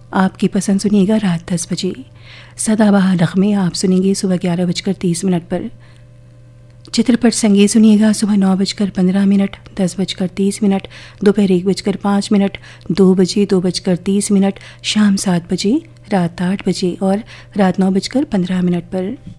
आपकी पसंद सुनिएगा रात 10 बजे। सदाबहार नग़मे आप सुनेंगे सुबह 11:30 पर। चित्रपट संगीत सुनिएगा सुबह 9:15, 10:30, दोपहर 1:05, 2 बजे, 2:30, शाम 7 बजे, रात 8 बजे और रात 9:15 पर।